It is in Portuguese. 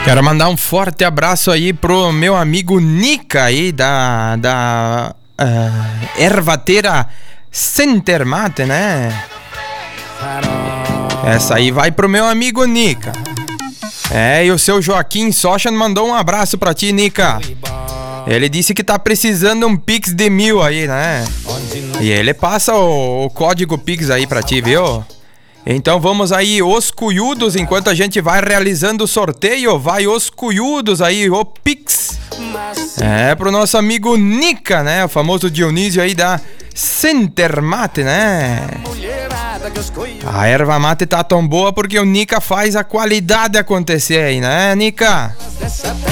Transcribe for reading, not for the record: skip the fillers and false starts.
Quero mandar um forte abraço aí pro meu amigo Nica aí da ervateira Centermate, né? Essa aí vai pro meu amigo Nica. E o seu Joaquim Sochan mandou um abraço pra ti, Nica. Ele disse que tá precisando um Pix de 1000 aí, né? E ele passa o código Pix aí pra ti, viu? Então vamos aí, os cuiudos, enquanto a gente vai realizando o sorteio, vai os cuiudos aí, o Pix. Pro nosso amigo Nica, né? O famoso Dionísio aí da Centermate, né? A erva mate tá tão boa porque o Nica faz a qualidade acontecer aí, né, Nica?